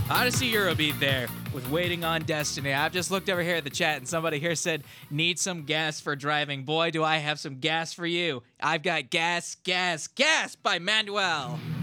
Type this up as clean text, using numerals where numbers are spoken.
Odyssey Eurobeat there with Waiting on Destiny. I've just looked over here at the chat and somebody here said, need some gas for driving. Boy, do I have some gas for you. I've got Gas, Gas, Gas by Manuel.